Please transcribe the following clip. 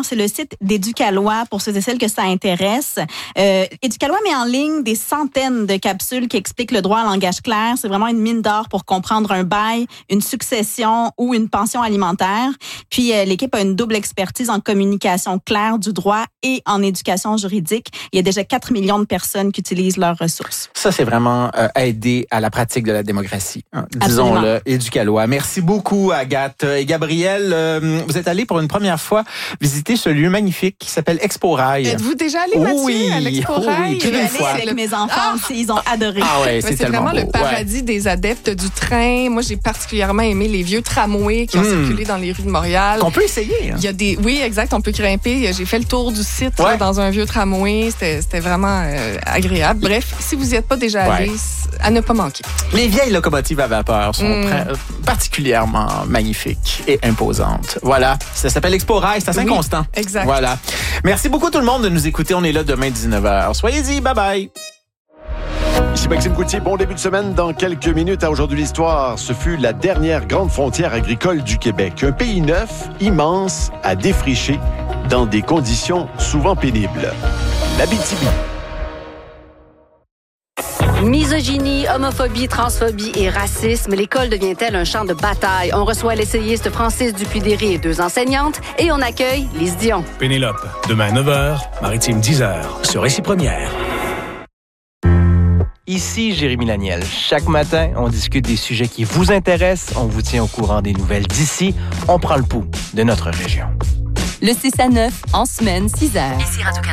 c'est le site d'Éducalois pour ceux et celles que ça intéresse. Éducalois met en ligne des centaines de capsules qui expliquent le droit à langage clair. C'est vraiment une mine d'or pour comprendre un bail, une succession ou une pension alimentaire. Puis l'équipe a une double expertise en communication claire du droit et en éducation juridique. Il y a déjà 4 millions de personnes qui utilisent leurs ressources. Ça, c'est vraiment aider à la pratique de la démocratie. Disons-le, Éducalois. Merci beaucoup, Agathe. Et Gabriel, vous êtes allé pour une première fois visiter ce lieu magnifique qui s'appelle Expo Rail. Êtes-vous déjà allé, Mathieu, à l'Expo Rail? Oui, plus d'une fois. Avec mes enfants aussi, ils ont adoré. Ah ouais, c'est tellement vraiment beau. Le paradis des adeptes du train. Moi, j'ai particulièrement aimé les vieux tramways qui ont circulé dans les rues de Montréal. Qu'on peut essayer. Hein? Il y a oui, exact, on peut grimper. J'ai fait le tour du site là, dans un vieux tramway. C'était vraiment agréable. Bref, si vous n'y êtes pas déjà allé, à ne pas manquer. Les vieilles locomotives à vapeur sont particulièrement magnifiques et imposantes. Voilà, ça s'appelle Expo Rail, c'est à Saint-Constant. Exact. Voilà. Merci beaucoup tout le monde de nous écouter. On est là demain 19h. Soyez-y, bye bye. Ici Maxime Coutier, bon début de semaine. Dans quelques minutes à Aujourd'hui l'Histoire, ce fut la dernière grande frontière agricole du Québec. Un pays neuf, immense, à défricher, dans des conditions souvent pénibles. L'Abitibi. Misogynie, homophobie, transphobie et racisme, l'école devient-elle un champ de bataille? On reçoit l'essayiste Francis Dupuy-Derry et 2 enseignantes et on accueille Lise Dion. Pénélope, demain 9h, Maritime 10h, sur Récit Première. Ici Jérémy Laniel. Chaque matin, on discute des sujets qui vous intéressent, on vous tient au courant des nouvelles d'ici, on prend le pouls de notre région. Le 6 à 9, en semaine, 6h. Ici Radio-Canada.